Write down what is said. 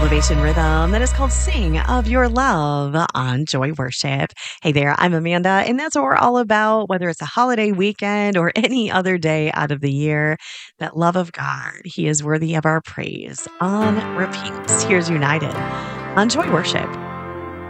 elevation rhythm that is called Sing of Your Love on Joy Worship. Hey there, I'm Amanda, and that's what we're all about, whether it's a holiday weekend or any other day out of the year. That love of God, He is worthy of our praise on repeat. Here's United on Joy Worship.